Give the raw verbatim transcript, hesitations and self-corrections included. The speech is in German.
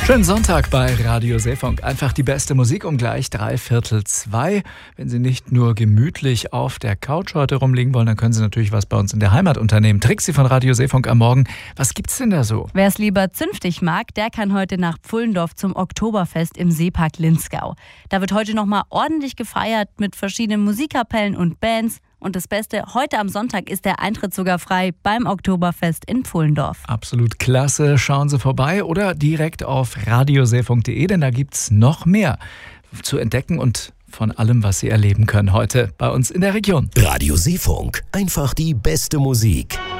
Schönen Sonntag bei Radio Seefunk. Einfach die beste Musik um gleich drei Viertel zwei. Wenn Sie nicht nur gemütlich auf der Couch heute rumliegen wollen, dann können Sie natürlich was bei uns in der Heimat unternehmen. Trixi von Radio Seefunk am Morgen. Was gibt's denn da so? Wer es lieber zünftig mag, der kann heute nach Pfullendorf zum Oktoberfest im Seepark Linzgau. Da wird heute nochmal ordentlich gefeiert mit verschiedenen Musikkapellen und Bands. Und das Beste, heute am Sonntag ist der Eintritt sogar frei beim Oktoberfest in Pfullendorf. Absolut klasse. Schauen Sie vorbei oder direkt auf radioseefunk punkt de, denn da gibt's noch mehr zu entdecken und von allem, was Sie erleben können heute bei uns in der Region. Radio Seefunk, einfach die beste Musik.